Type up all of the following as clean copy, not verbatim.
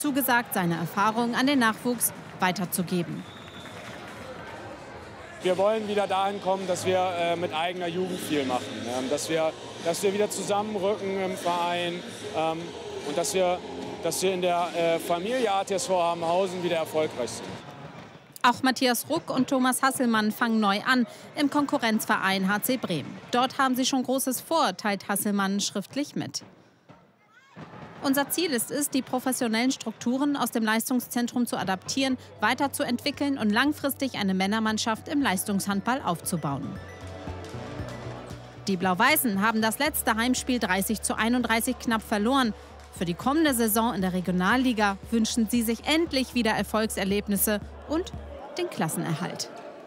Zugesagt, seine Erfahrungen an den Nachwuchs weiterzugeben. Wir wollen wieder dahin kommen, dass wir mit eigener Jugend viel machen. Dass wir wieder zusammenrücken im Verein und dass wir in der Familie ATSV Habenhausen wieder erfolgreich sind. Auch Matthias Ruck und Thomas Hasselmann fangen neu an im Konkurrenzverein HC Bremen. Dort haben sie schon Großes vor, teilt Hasselmann schriftlich mit. Unser Ziel ist es, die professionellen Strukturen aus dem Leistungszentrum zu adaptieren, weiterzuentwickeln und langfristig eine Männermannschaft im Leistungshandball aufzubauen. Die Blau-Weißen haben das letzte Heimspiel 30:31 knapp verloren. Für die kommende Saison in der Regionalliga wünschen sie sich endlich wieder Erfolgserlebnisse und den Klassenerhalt.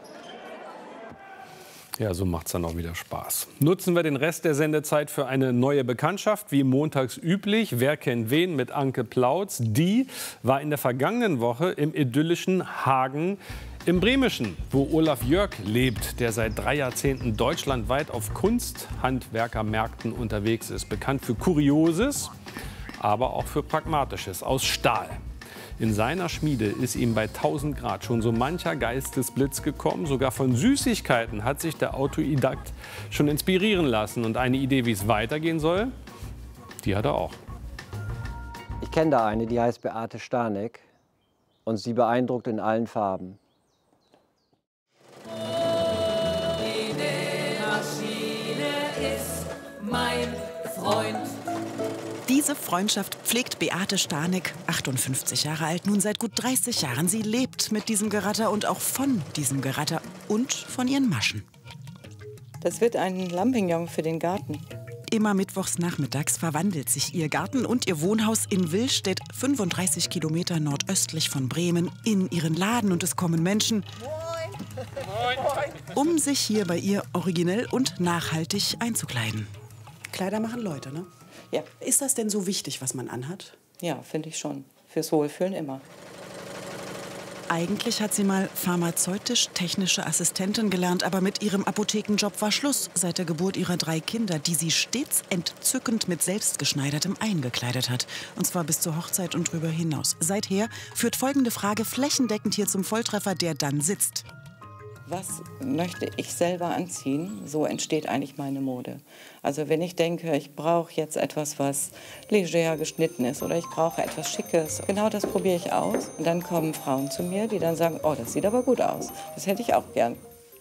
Ja, so macht es dann auch wieder Spaß. Nutzen wir den Rest der Sendezeit für eine neue Bekanntschaft, wie montags üblich. Wer kennt wen mit Anke Plautz? Die war in der vergangenen Woche im idyllischen Hagen im Bremischen, wo Olaf Jörg lebt, der seit 3 Jahrzehnten deutschlandweit auf Kunsthandwerkermärkten unterwegs ist. Bekannt für Kurioses, aber auch für Pragmatisches aus Stahl. In seiner Schmiede ist ihm bei 1000 Grad schon so mancher Geistesblitz gekommen. Sogar von Süßigkeiten hat sich der Autodidakt schon inspirieren lassen. Und eine Idee, wie es weitergehen soll, die hat er auch. Ich kenne da eine, die heißt Beate Stanek. Und sie beeindruckt in allen Farben. Die Maschine ist mein Freund. Diese Freundschaft pflegt Beate Stanek, 58 Jahre alt, nun seit gut 30 Jahren. Sie lebt mit diesem Geratter und auch von diesem Geratter und von ihren Maschen. Das wird ein Lampignon für den Garten. Immer mittwochs nachmittags verwandelt sich ihr Garten und ihr Wohnhaus in Willstedt, 35 Kilometer nordöstlich von Bremen, in ihren Laden. Und es kommen Menschen, um sich hier bei ihr originell und nachhaltig einzukleiden. Kleider machen Leute, ne? Ja. Ist das denn so wichtig, was man anhat? Ja, finde ich schon. Fürs Wohlfühlen immer. Eigentlich hat sie mal pharmazeutisch-technische Assistentin gelernt, aber mit ihrem Apothekenjob war Schluss seit der Geburt ihrer 3 Kinder, die sie stets entzückend mit selbstgeschneidertem eingekleidet hat. Und zwar bis zur Hochzeit und darüber hinaus. Seither führt folgende Frage flächendeckend hier zum Volltreffer, der dann sitzt. Was möchte ich selber anziehen? So entsteht eigentlich meine Mode. Also wenn ich denke, ich brauche jetzt etwas, was leger geschnitten ist oder ich brauche etwas Schickes, genau das probiere ich aus. Und dann kommen Frauen zu mir, die dann sagen, oh, das sieht aber gut aus. Das hätte ich auch gern.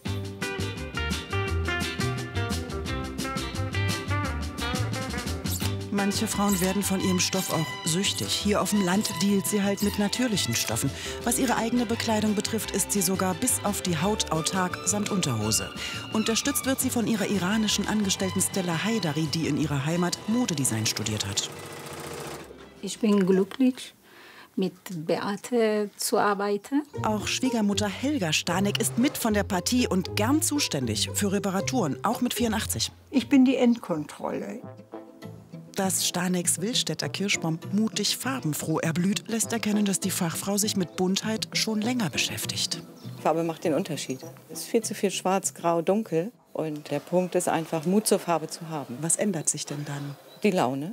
Manche Frauen werden von ihrem Stoff auch süchtig. Hier auf dem Land dealt sie halt mit natürlichen Stoffen. Was ihre eigene Bekleidung betrifft, ist sie sogar bis auf die Haut autark samt Unterhose. Unterstützt wird sie von ihrer iranischen Angestellten Stella Haidari, die in ihrer Heimat Modedesign studiert hat. Ich bin glücklich, mit Beate zu arbeiten. Auch Schwiegermutter Helga Stanek ist mit von der Partie und gern zuständig für Reparaturen, auch mit 84. Ich bin die Endkontrolle. Dass Staneks Willstädter Kirschbaum mutig farbenfroh erblüht, lässt erkennen, dass die Fachfrau sich mit Buntheit schon länger beschäftigt. Farbe macht den Unterschied. Es ist viel zu viel schwarz, grau, dunkel. Und der Punkt ist einfach, Mut zur Farbe zu haben. Was ändert sich denn dann? Die Laune.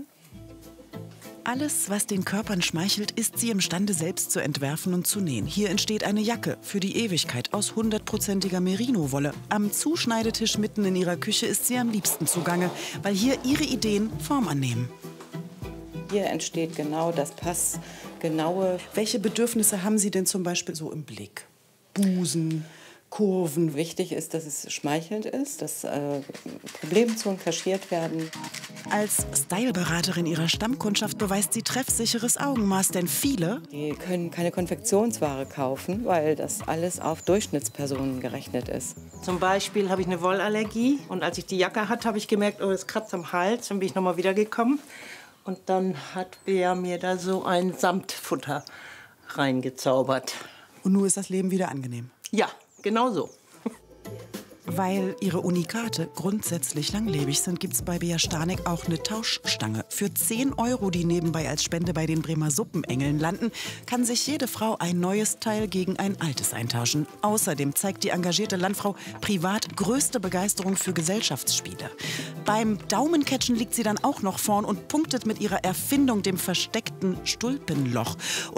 Alles, was den Körpern schmeichelt, ist sie imstande, selbst zu entwerfen und zu nähen. Hier entsteht eine Jacke für die Ewigkeit aus 100%iger Merino-Wolle. Am Zuschneidetisch mitten in ihrer Küche ist sie am liebsten zugange, weil hier ihre Ideen Form annehmen. Hier entsteht genau das passgenaue. Welche Bedürfnisse haben Sie denn zum Beispiel so im Blick? Busen, Kurven. Wichtig ist, dass es schmeichelnd ist, dass Problemzonen kaschiert werden. Als Styleberaterin ihrer Stammkundschaft beweist sie treffsicheres Augenmaß, denn viele Die können keine Konfektionsware kaufen, weil das alles auf Durchschnittspersonen gerechnet ist. Zum Beispiel habe ich eine Wollallergie und als ich die Jacke hatte, habe ich gemerkt, oh, es kratzt am Hals. Dann bin ich noch mal wieder gekommen und dann hat Bea mir da so ein Samtfutter reingezaubert. Und nun ist das Leben wieder angenehm. Ja, genau so. Weil ihre Unikate grundsätzlich langlebig sind, gibt es bei Bea Stanek auch eine Tauschstange. Für 10 €, die nebenbei als Spende bei den Bremer Suppenengeln landen, kann sich jede Frau ein neues Teil gegen ein altes eintauschen. Außerdem zeigt die engagierte Landfrau privat größte Begeisterung für Gesellschaftsspiele. Beim Daumencatchen liegt sie dann auch noch vorn und punktet mit ihrer Erfindung, dem versteckten Stulpenloch.